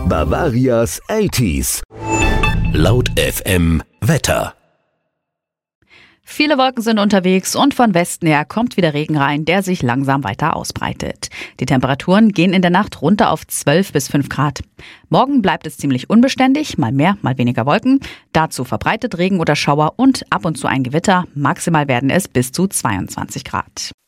Bavarias 80s. Laut FM Wetter. Viele Wolken sind unterwegs und von Westen her kommt wieder Regen rein, der sich langsam weiter ausbreitet. Die Temperaturen gehen in der Nacht runter auf 12 bis 5 Grad. Morgen bleibt es ziemlich unbeständig, mal mehr, mal weniger Wolken. Dazu verbreitet Regen oder Schauer und ab und zu ein Gewitter. Maximal werden es bis zu 22 Grad.